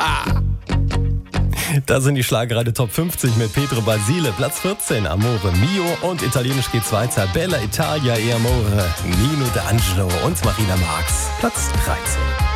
Da sind die Schlagerei Top 50 mit Pedro Basile. Platz 14, Amore Mio. Und italienisch geht's weiter. Bella Italia e Amore, Nino D'Angelo und Marina Marx. Platz 13.